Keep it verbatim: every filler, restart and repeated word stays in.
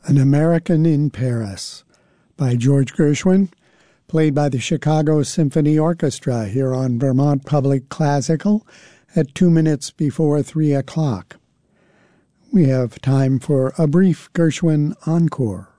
An American in Paris by George Gershwin, played by the Chicago Symphony Orchestra here on Vermont Public Classical at two minutes before three o'clock. We have time for a brief Gershwin encore.